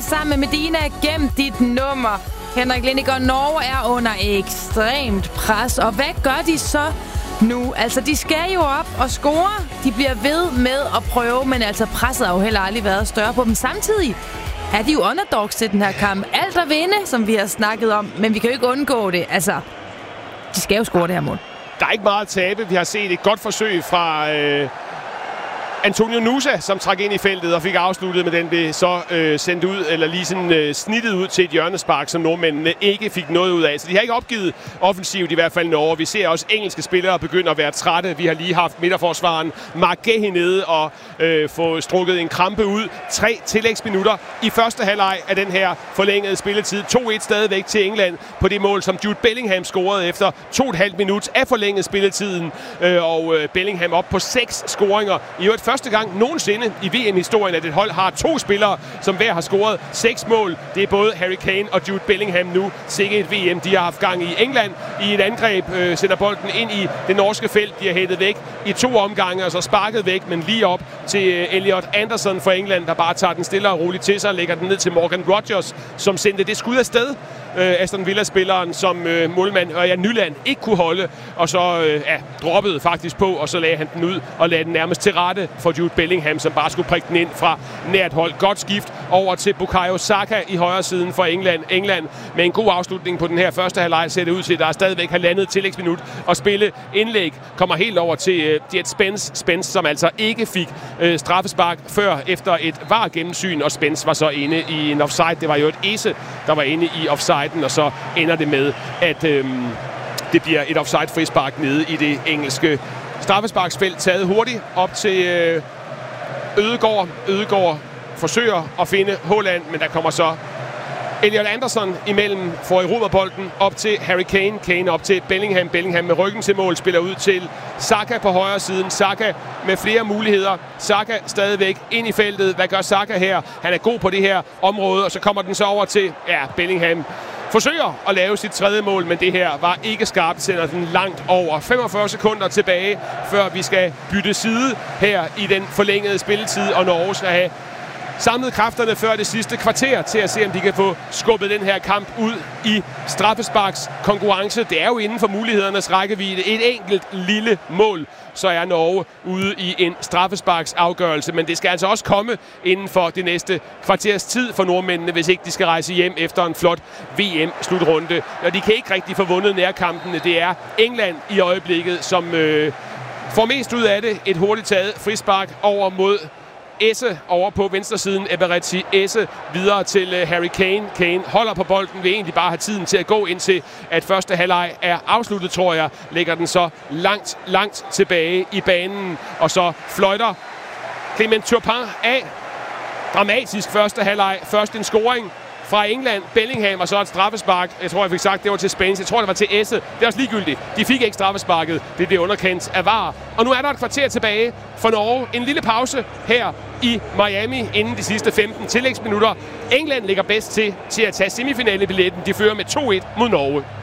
sammen med Medina. Gem dit nummer. Henrik Lindegaard, Norge er under ekstremt pres. Og hvad gør de så nu? Altså, de skal jo op og score. De bliver ved med at prøve, men altså presset har jo heller aldrig været større på dem. Samtidig er de jo underdogs til den her kamp. Alt at vinde, som vi har snakket om, men vi kan jo ikke undgå det. Altså, de skal jo score det her mål. Der er ikke meget at tabe. Vi har set et godt forsøg fra Antonio Nusa, som trak ind i feltet og fik afsluttet, men den blev så sendt ud, eller lige sådan snittet ud til et hjørnespark, som nordmændene ikke fik noget ud af. Så de har ikke opgivet offensivt, i hvert fald Norge. Vi ser også engelske spillere begynde at være trætte. Vi har lige haft midterforsvaren Mark Gehi nede og få strukket en krampe ud. 3 tillægsminutter i første halvleg af den her forlængede spilletid. 2-1 stadigvæk til England på det mål, som Jude Bellingham scorede efter 2,5 minut af forlænget spilletiden. Og Bellingham op på 6 scoringer. I øvrigt første gang nogensinde i VM-historien, at et hold har 2 spillere, som hver har scoret 6 mål. Det er både Harry Kane og Jude Bellingham nu. Sikke et VM, de har haft gang i. England i et angreb sender bolden ind i det norske felt. De har hættet væk i 2 omgange, og så sparket væk, men lige op til Elliot Anderson fra England, der bare tager den stille og roligt til sig og lægger den ned til Morgan Rogers, som sendte det skud afsted. Aston Villa-spilleren, som målmand Ørjan Nyland ikke kunne holde, og så droppede faktisk på, og så lagde han den ud og lagde den nærmest til rette for Jude Bellingham, som bare skulle prikke den ind fra nært hold. Godt skift over til Bukayo Saka i højre siden for England med en god afslutning på den her første halvleg ser det ud til. Der er stadigvæk halvandet tillægsminut og spille. Indlæg kommer helt over til Jet Spence, som altså ikke fik straffespark før efter et VAR-gennemsyn, og Spence var så inde i en offside. Det var jo et Ese, der var inde i offsiden, og så ender det med, at det bliver et offside-frispark nede i det engelske straffesparksfelt, taget hurtigt op til Ødegaard. Ødegaard forsøger at finde Haaland, men der kommer så Elliot Anderson imellem, får erobret bolden op til Harry Kane. Kane op til Bellingham. Bellingham med ryggen til mål spiller ud til Saka på højre siden. Saka med flere muligheder. Saka stadigvæk ind i feltet. Hvad gør Saka her? Han er god på det her område, og så kommer den så over til Bellingham. Forsøger at lave sit 3. mål, men det her var ikke skarpt, sender den langt over. 45 sekunder tilbage, før vi skal bytte side her i den forlængede spilletid, og Norge skal have samlet kræfterne før det sidste kvarter til at se, om de kan få skubbet den her kamp ud i straffesparks konkurrence. Det er jo inden for mulighedernes rækkevidde. Et enkelt lille mål, så er Norge ude i en straffesparks afgørelse. Men det skal altså også komme inden for det næste kvarters tid for nordmændene, hvis ikke de skal rejse hjem efter en flot VM-slutrunde. Og de kan ikke rigtig få vundet nærkampene. Det er England i øjeblikket, som får mest ud af det. Et hurtigt taget frispark over mod Esse over på venstresiden. Eberechi Esse videre til Harry Kane. Kane holder på bolden, vil egentlig bare have tiden til at gå indtil at første halvleg er afsluttet, tror jeg. Lægger den så langt tilbage i banen, og så fløjter Clement Turpin af. Dramatisk første halvleg. Først en scoring fra England, Bellingham, og så et straffespark. Jeg tror, jeg fik sagt, det var til Spence. Jeg tror, det var til Esse. Det er også ligegyldigt. De fik ikke straffesparket. Det blev underkendt af VAR. Og nu er der et kvarter tilbage for Norge. En lille pause her i Miami inden de sidste 15 tillægsminutter. England ligger bedst til at tage semifinalebilletten. De fører med 2-1 mod Norge.